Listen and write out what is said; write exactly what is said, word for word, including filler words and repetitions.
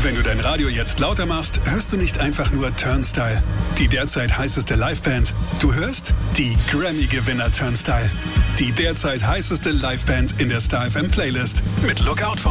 Wenn du dein Radio jetzt lauter machst, hörst du nicht einfach nur Turnstile, die derzeit heißeste Liveband. Du hörst die Grammy-Gewinner Turnstile, die derzeit heißeste Liveband in der Star F M Playlist mit Lookout von